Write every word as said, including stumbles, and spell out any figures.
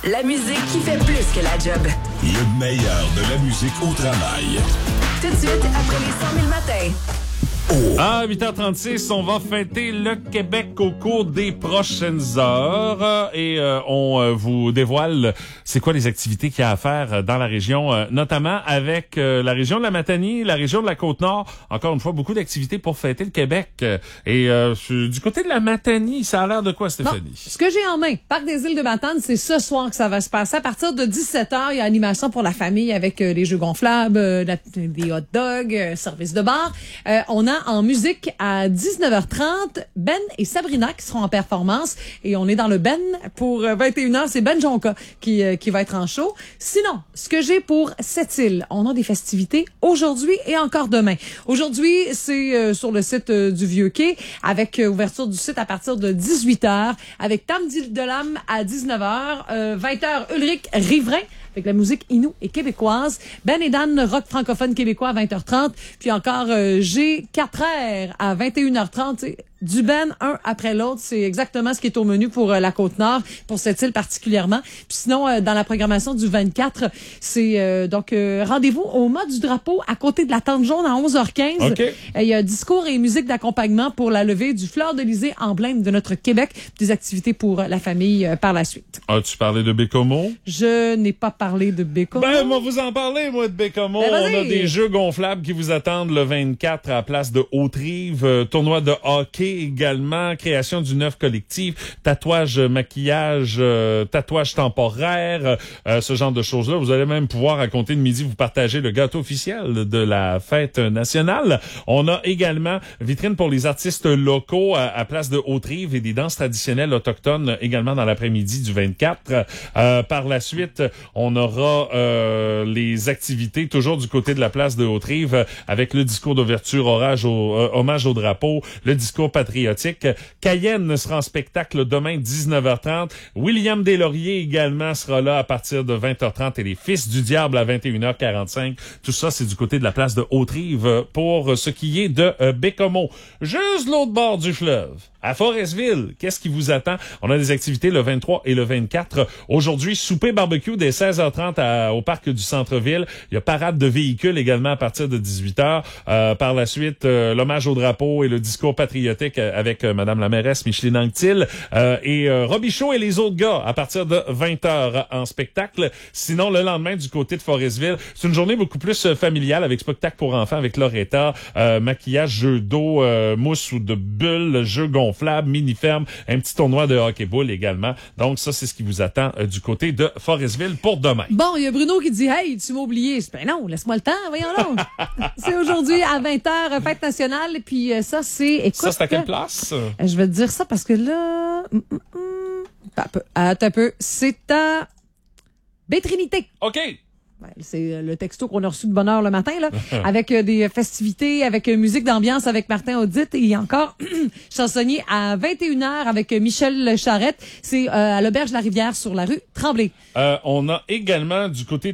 La musique qui fait plus que la job. Le meilleur de la musique au travail. Tout de suite, après les cent mille matins. Oh. À huit heures trente-six, on va fêter le Québec au cours des prochaines heures et euh, on euh, vous dévoile c'est quoi les activités qu'il y a à faire dans la région, euh, notamment avec euh, la région de la Matanie, la région de la Côte-Nord. Encore une fois, beaucoup d'activités pour fêter le Québec. Et euh, du côté de la Matanie, ça a l'air de quoi, Stéphanie? Bon, ce que j'ai en main, Parc des Îles de Matane, c'est ce soir que ça va se passer. À partir de dix-sept heures, il y a animation pour la famille avec euh, les jeux gonflables, euh, la, des hot dogs, euh, service de bar. Euh, on a en musique à dix-neuf heures trente, Ben et Sabrina qui seront en performance et on est dans le Ben pour vingt et une heures, c'est Ben Jonca qui euh, qui va être en show. Sinon, ce que j'ai pour Sept-Îles, on a des festivités aujourd'hui et encore demain. Aujourd'hui, c'est euh, sur le site euh, du Vieux-Quai avec euh, ouverture du site à partir de dix-huit heures avec Tam d'Île de l'Âme à dix-neuf heures, euh, vingt heures Ulrich Riverain avec la musique inou et québécoise. Ben et Dan, rock francophone québécois à vingt heures trente. Puis encore euh, G quatre R à vingt et une heures trente. Du Ben, un après l'autre. C'est exactement ce qui est au menu pour euh, la Côte-Nord, pour cette île particulièrement. Puis sinon, euh, dans la programmation du vingt-quatre, c'est euh, donc euh, rendez-vous au mât du drapeau à côté de la tente jaune à onze heures quinze. Il Okay. euh, y a discours et musique d'accompagnement pour la levée du Fleur-de-Lysée, emblème de notre Québec. Des activités pour la famille euh, par la suite. As-tu parlé de Bécomo? Je n'ai pas parlé de Bécomo. Ben, moi, vous en parlez, moi, de Bécomo. Ben, vas-y. On a des jeux gonflables qui vous attendent le vingt-quatre à la place de Haute-Rive. Euh, tournoi de hockey également. Création d'une œuvre collective. Tatouage, maquillage, euh, tatouage temporaire. Euh, ce genre de choses-là. Vous allez même pouvoir, à compter de midi, vous partager le gâteau officiel de la fête nationale. On a également vitrine pour les artistes locaux à, à place de Haute-Rive et des danses traditionnelles autochtones également dans l'après-midi du vingt-quatre. Euh, par la suite, on aura euh, les activités toujours du côté de la place de Haute-Rive euh, avec le discours d'ouverture, orage au, euh, hommage au drapeau, le discours patriotique. Cayenne sera en spectacle demain dix-neuf heures trente. William Deslauriers également sera là à partir de vingt heures trente et les Fils du Diable à vingt et une heures quarante-cinq. Tout ça, c'est du côté de la place de Haute-Rive pour ce qui est de euh, Bécomo. Juste l'autre bord du fleuve. À Forestville, qu'est-ce qui vous attend? On a des activités le vingt-trois et le vingt-quatre. Aujourd'hui, souper barbecue dès seize heures trente à, au parc du centre-ville. Il y a parade de véhicules également à partir de dix-huit heures. Euh, par la suite, euh, l'hommage au drapeau et le discours patriotique avec euh, Madame la mairesse Micheline Anctil euh, et euh, Robichaud et les autres gars à partir de vingt heures en spectacle. Sinon, le lendemain, du côté de Forestville, c'est une journée beaucoup plus euh, familiale avec spectacle pour enfants avec Loretta, euh, maquillage, jeu d'eau, euh, mousse ou de bulles, jeu gonflable, mini-ferme, un petit tournoi de hockey-ball également. Donc, ça, c'est ce qui vous attend euh, du côté de Forestville pour demain. Bon, il y a Bruno qui dit « Hey, tu m'as oublié. » Ben non, laisse-moi le temps, voyons donc. C'est aujourd'hui à vingt heures, fête nationale. Puis euh, ça, c'est... Écoute, Ça, c'est à quelle place? Euh, je vais te dire ça parce que là... Hum, hum, hum, attends un peu. Attends un peu. C'est à Baie-Trinité. OK. Ouais, c'est le texto qu'on a reçu de bonne heure le matin, là, avec euh, des festivités, avec euh, musique d'ambiance avec Martin Audit et encore chansonnier à vingt et une heures avec euh, Michel Charette. C'est euh, à l'Auberge de la Rivière sur la rue Tremblay. Euh, on a également du côté